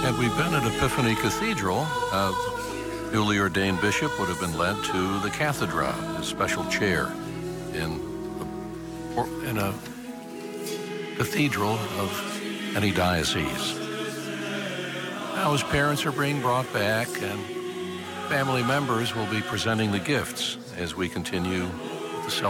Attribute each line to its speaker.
Speaker 1: Had we been at Epiphany Cathedral, newly ordained bishop would have been led to the cathedra, a special chair in a cathedral of any diocese. Now his parents are being brought back, and family members will be presenting the gifts as we continue